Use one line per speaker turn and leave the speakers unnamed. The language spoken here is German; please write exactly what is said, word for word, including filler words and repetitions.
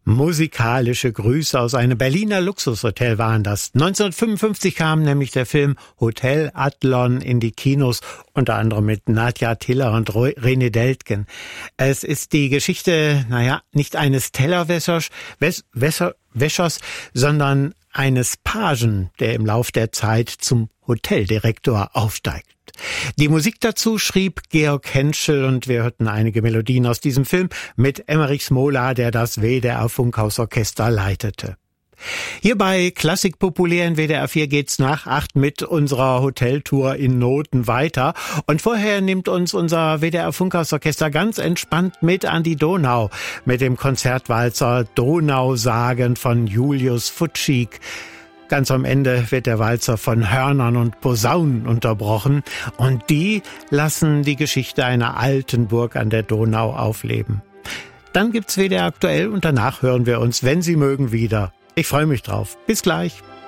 Musikalische Grüße aus einem Berliner Luxushotel waren das. neunzehnhundertfünfundfünfzig kam nämlich der Film Hotel Adlon in die Kinos, unter anderem mit Nadja Tiller und René Deltgen. Es ist die Geschichte, naja, nicht eines Tellerwäschers, Wäs- Wäscher, Wäschers, sondern eines Pagen, der im Lauf der Zeit zum Hoteldirektor aufsteigt. Die Musik dazu schrieb Georg Henschel und wir hörten einige Melodien aus diesem Film mit Emmerich Smola, der das W D R Funkhausorchester leitete. Hier bei Klassik Populär in W D R vier geht's nach acht mit unserer Hoteltour in Noten weiter. Und vorher nimmt uns unser W D R Funkhausorchester ganz entspannt mit an die Donau mit dem Konzertwalzer Donausagen von Julius Futschig. Ganz am Ende wird der Walzer von Hörnern und Posaunen unterbrochen und die lassen die Geschichte einer alten Burg an der Donau aufleben. Dann gibt's W D R aktuell und danach hören wir uns, wenn Sie mögen, wieder. Ich freue mich drauf. Bis gleich.